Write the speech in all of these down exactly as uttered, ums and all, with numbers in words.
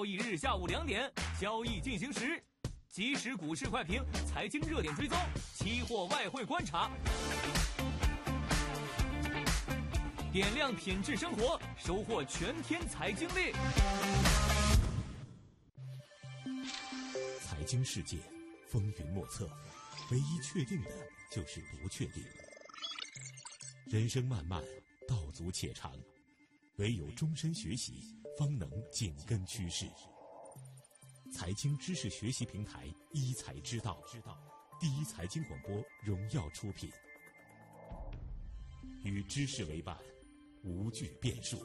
交易日下午两点，交易进行时，即时股市快评、财经热点追踪、期货外汇观察，点亮品质生活，收获全天财经力。 财经世界风云莫测，唯一确定的就是不确定。人生漫漫，道阻且长，唯有终身学习，方能紧跟趋势。财经知识学习平台一财之道，第一财经广播荣耀出品，与知识为伴，无惧变数。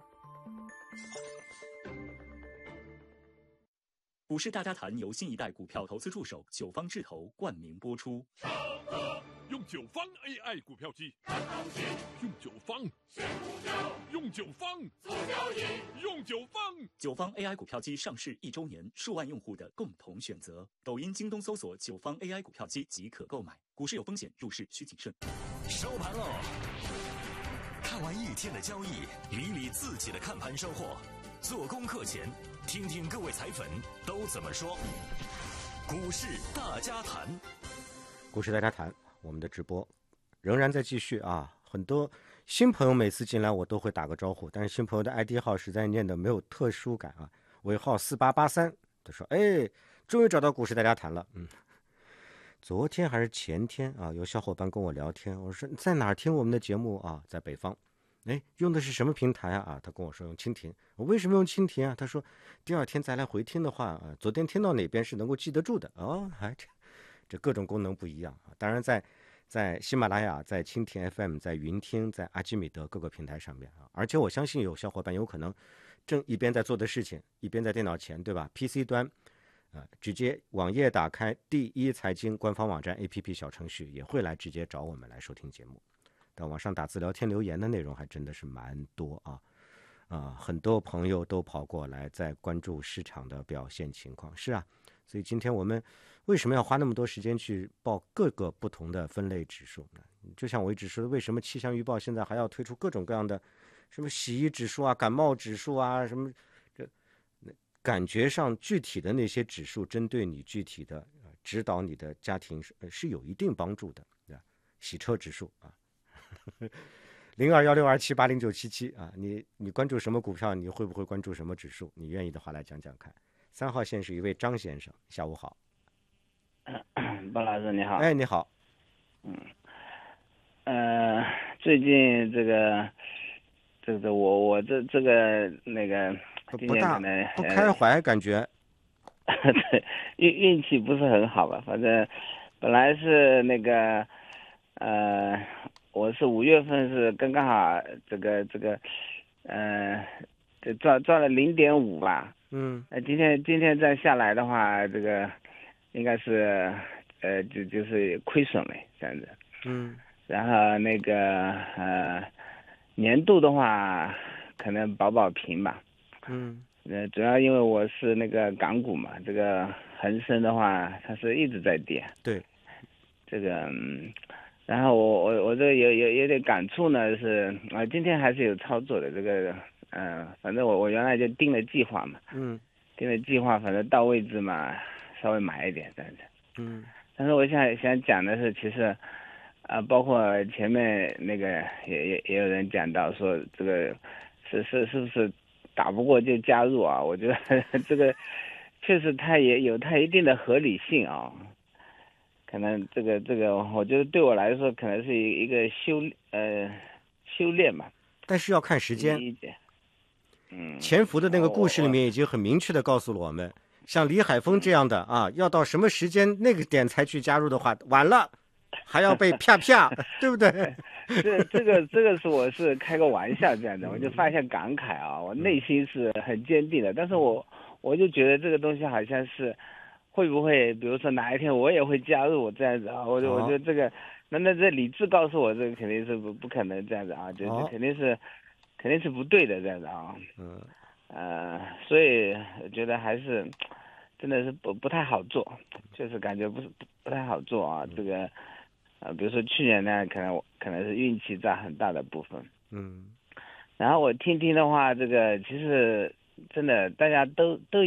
股市大家谈由新一代股票投资助手九方智投冠名播出。 用九方 A I 股票机，用九方用九方促交易，用九方。 九方 A I 股票机上市一周年，数万用户的共同选择。抖音、京东搜索九方 A I 股票机即可购买。股市有风险，入市需谨慎。 收盘喽！看完一天的交易，理理自己的看盘收获。做功课前，听听各位财粉都怎么说。股市大家谈， 股市大家谈，我们的直播仍然在继续啊！很多新朋友每次进来我都会打个招呼，但是新朋友的 I D 号实在念的没有特殊感啊，尾号四八八三，他说：“哎，终于找到股市大家谈了。”嗯，昨天还是前天啊，有小伙伴跟我聊天，我说在哪儿听我们的节目啊？在北方。哎，用的是什么平台啊？啊，他跟我说用蜻蜓。我为什么用蜻蜓啊？他说第二天再来回听的话，啊，昨天听到哪边是能够记得住的哦。还这这各种功能不一样啊。当然在在喜马拉雅、在蜻蜓 F M、在云听、在阿基米德各个平台上面啊。而且我相信有小伙伴有可能正一边在做的事情，一边在电脑前，对吧 ？P C 端，呃，直接网页打开第一财经官方网站 A P P 小程序，也会来直接找我们来收听节目。到网上打字聊天留言的内容还真的是蛮多啊，啊，很多朋友都跑过来在关注市场的表现情况。是啊，所以今天我们为什么要花那么多时间去报各个不同的分类指数呢？就像我一直说的，为什么气象预报现在还要推出各种各样的什么洗衣指数啊、感冒指数啊，什么这感觉上具体的那些指数针对你具体的指导你的家庭是是有一定帮助的，对吧？洗车指数啊。零二幺六二七八零九七七啊，你你关注什么股票？你会不会关注什么指数？你愿意的话来讲讲看。三号线是一位张先生，下午好。 包老师你好。 哎，你好。 嗯，呃，最近这个这个我我这这个那个不大不开怀，感觉。 对，运运气不是很好吧？反正本来是那个。呃，我是五月份是刚刚好这个这个，呃，这赚赚了零点五吧。 嗯。 呃，今天今天再下来的话，这个应该是呃就就是亏损了这样子。 嗯。 然后那个呃年度的话，可能保保平吧。 嗯。 呃，主要因为我是那个港股嘛，这个恒生的话，它是一直在跌。 对。 这个。嗯然后我我我这个有有有点感触呢，是啊、呃，今天还是有操作的这个，嗯、呃，反正我我原来就定了计划嘛， 嗯， 定了计划，反正到位置嘛，稍微买一点这样子， 嗯， 但是我想想讲的是，其实，啊、呃，包括前面那个也也也有人讲到说这个是是是不是打不过就加入啊？我觉得这个确实它也有它一定的合理性啊。可能这个这个，我觉得对我来说，可能是一个修呃修炼吧。 但是要看时间。 嗯， 潜伏的那个故事里面已经很明确的告诉了我们，像李海峰这样的啊，要到什么时间那个点才去加入的话，晚了，还要被啪啪，对不对？ 这这个这个是我是开个玩笑这样的，我就发现感慨啊，我内心是很坚定的，但是我我就觉得这个东西好像是。会不会，比如说哪一天我也会加入这样子啊？我我觉得这个，那那这理智告诉我，这个肯定是不不可能这样子啊，就就肯定是，肯定是不对的这样子啊。 嗯。 呃，所以我觉得还是，真的是不不太好做，就是感觉不是不不太好做啊。这个，呃，比如说去年呢，可能可能是运气占很大的部分。 嗯。 然后我听听的话，这个其实真的大家都都。